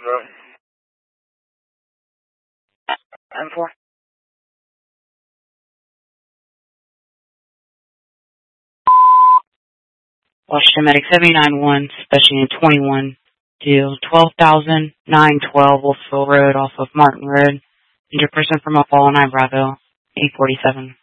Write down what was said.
Road. 10-4. Washington Medic 79-1, Special Unit 21, deal 12,912 Wolfville Road off of Martin Road. Injured person from a fall on I Bravo, 847.